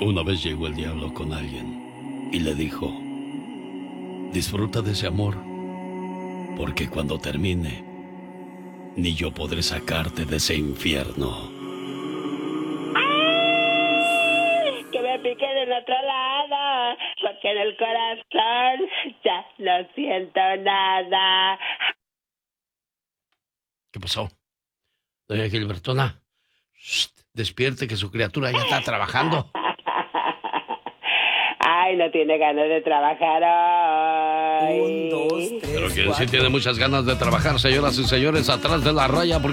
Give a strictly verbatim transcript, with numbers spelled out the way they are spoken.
Una vez llegó el diablo con alguien y le dijo: disfruta de ese amor, porque cuando termine, ni yo podré sacarte de ese infierno. ¡Ay! Que me piquen en otro lado, porque en el corazón ya no siento nada. ¿Qué pasó? Doña Gilbertona, shh, despierte que su criatura ya está trabajando. Ay, no tiene ganas de trabajar hoy. Un, dos, tres, Pero quien sí cuatro. tiene muchas ganas de trabajar, señoras y señores, atrás de la raya, porque